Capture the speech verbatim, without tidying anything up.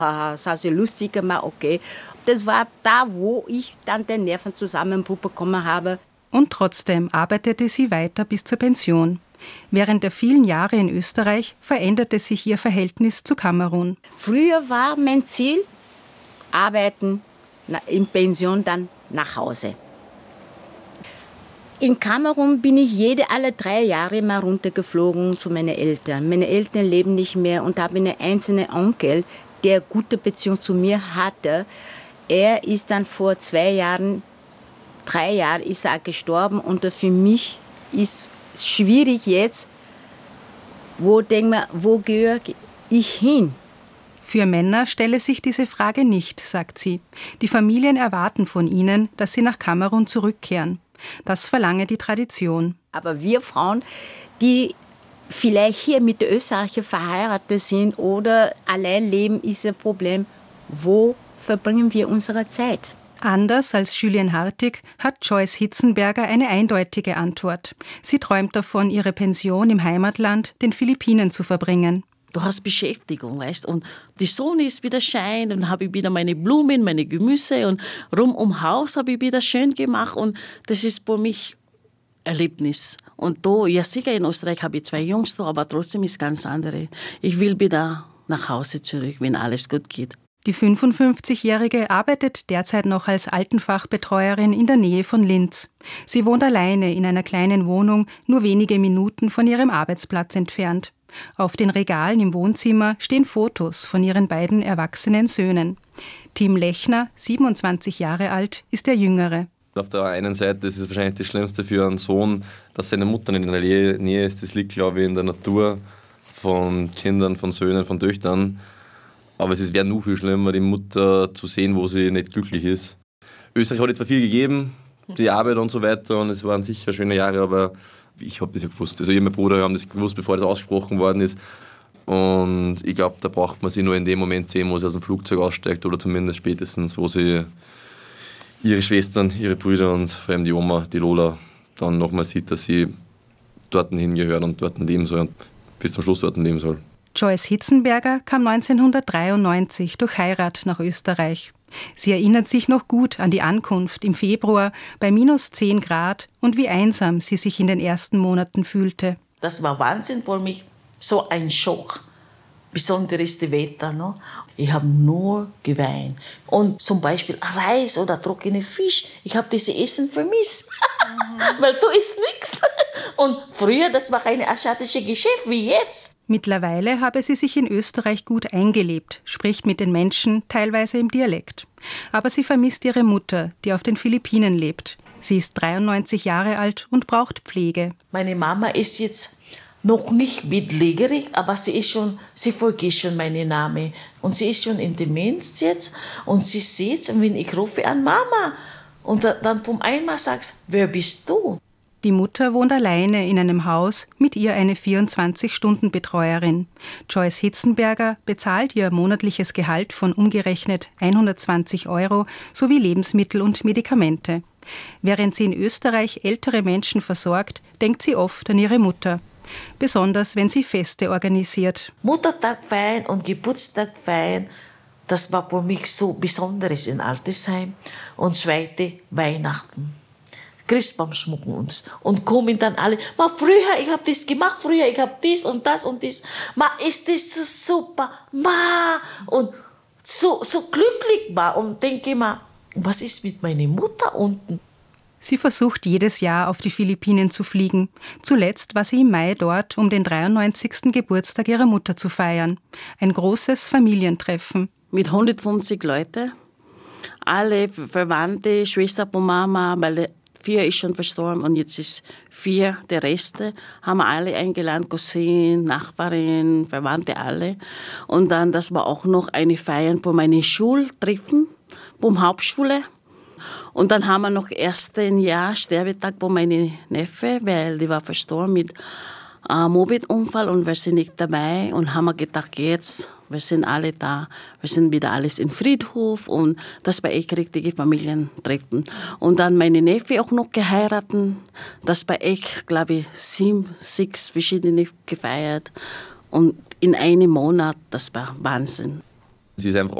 Das hat sie lustig gemacht, okay. Das war da, wo ich dann den Nervenzusammenbruch bekommen habe. Und trotzdem arbeitete sie weiter bis zur Pension. Während der vielen Jahre in Österreich veränderte sich ihr Verhältnis zu Kamerun. Früher war mein Ziel, arbeiten, in Pension dann nach Hause. In Kamerun bin ich jede, alle drei Jahre mal runtergeflogen zu meinen Eltern. Meine Eltern leben nicht mehr und habe einen einzelnen Onkel, der eine gute Beziehung zu mir hatte. Er ist dann vor zwei Jahren, drei Jahren ist er gestorben und für mich ist es schwierig jetzt, wo denk mal, wo gehöre ich hin? Für Männer stelle sich diese Frage nicht, sagt sie. Die Familien erwarten von ihnen, dass sie nach Kamerun zurückkehren. Das verlange die Tradition. Aber wir Frauen, die vielleicht hier mit den Österreichern verheiratet sind oder allein leben, ist ein Problem. Wo verbringen wir unsere Zeit? Anders als Julien Hartig hat Joyce Hitzenberger eine eindeutige Antwort. Sie träumt davon, ihre Pension im Heimatland, den Philippinen, zu verbringen. Du hast Beschäftigung, weißt, und die Sonne ist wieder scheint und habe ich wieder meine Blumen, meine Gemüse und rum um Haus habe ich wieder schön gemacht und das ist für mich Erlebnis. Und da, ja sicher in Österreich habe ich zwei Jungs da, aber trotzdem ist es ganz andere. Ich will wieder nach Hause zurück, wenn alles gut geht. Die fünfundfünfzigjährige arbeitet derzeit noch als Altenfachbetreuerin in der Nähe von Linz. Sie wohnt alleine in einer kleinen Wohnung, nur wenige Minuten von ihrem Arbeitsplatz entfernt. Auf den Regalen im Wohnzimmer stehen Fotos von ihren beiden erwachsenen Söhnen. Tim Lechner, siebenundzwanzig Jahre alt, ist der Jüngere. Auf der einen Seite ist es wahrscheinlich das Schlimmste für einen Sohn, dass seine Mutter nicht in der Nähe ist. Das liegt, glaube ich, in der Natur von Kindern, von Söhnen, von Töchtern. Aber es wäre nur viel schlimmer, die Mutter zu sehen, wo sie nicht glücklich ist. Österreich hat jetzt zwar viel gegeben, die Arbeit und so weiter, und es waren sicher schöne Jahre, aber ich habe das ja gewusst. Also ich und mein Bruder haben das gewusst, bevor das ausgesprochen worden ist. Und ich glaube, da braucht man sie nur in dem Moment sehen, wo sie aus dem Flugzeug aussteigt oder zumindest spätestens, wo sie ihre Schwestern, ihre Brüder und vor allem die Oma, die Lola, dann nochmal sieht, dass sie dort hingehört und dort leben soll und bis zum Schluss dort leben soll. Joyce Hitzenberger kam neunzehnhundertdreiundneunzig durch Heirat nach Österreich. Sie erinnert sich noch gut an die Ankunft im Februar bei minus zehn Grad und wie einsam sie sich in den ersten Monaten fühlte. Das war Wahnsinn für mich, so ein Schock. Besonderes Wetter. No? Ich habe nur geweint. Und zum Beispiel Reis oder trockene Fisch, ich habe diese Essen vermisst. Mhm. Weil da ist nichts. Und früher, das war kein asiatisches Geschäft wie jetzt. Mittlerweile habe sie sich in Österreich gut eingelebt, spricht mit den Menschen, teilweise im Dialekt. Aber sie vermisst ihre Mutter, die auf den Philippinen lebt. Sie ist dreiundneunzig Jahre alt und braucht Pflege. Meine Mama ist jetzt noch nicht bettlägerig, aber sie ist schon, sie vergisst schon meinen Namen. Und sie ist schon in Demenz jetzt und sie sieht, wenn ich rufe an Mama. Und dann vom einmal sagst, wer bist du? Die Mutter wohnt alleine in einem Haus, mit ihr eine vierundzwanzig-Stunden-Betreuerin. Joyce Hitzenberger bezahlt ihr monatliches Gehalt von umgerechnet hundertzwanzig Euro sowie Lebensmittel und Medikamente. Während sie in Österreich ältere Menschen versorgt, denkt sie oft an ihre Mutter. Besonders wenn sie Feste organisiert. Muttertag feiern und Geburtstag feiern, das war für mich so Besonderes in Altersheim. Und zweite, Weihnachten. Christbaum schmucken uns. Und kommen dann alle, ma früher, ich habe das gemacht, früher, ich habe das und das und das. Ma, ist das so super, ma. Und so, so glücklich war. Und denke mal, was ist mit meiner Mutter unten? Sie versucht jedes Jahr auf die Philippinen zu fliegen. Zuletzt war sie im Mai dort, um den dreiundneunzigsten Geburtstag ihrer Mutter zu feiern. Ein großes Familientreffen. Mit hundertfünfzig Leuten. Alle Verwandte, Schwester von Mama, weil vier ist schon verstorben und jetzt ist vier, der Reste, haben wir alle eingeladen, Cousine, Nachbarin, Verwandte, alle. Und dann, das war auch noch eine Feier von meinen Schultreffen, vom Hauptschule. Und dann haben wir noch ersten Jahr Sterbetag von meinem Neffe, weil die war verstorben mit einem Mopedunfall und wir sind nicht dabei und haben wir gedacht, jetzt, wir sind alle da, wir sind wieder alles im Friedhof und das war echt richtige Familientreffen. Und dann meine Neffe auch noch geheiratet, das war echt, glaube ich, sieben, sechs verschiedene gefeiert und in einem Monat, das war Wahnsinn. Sie ist einfach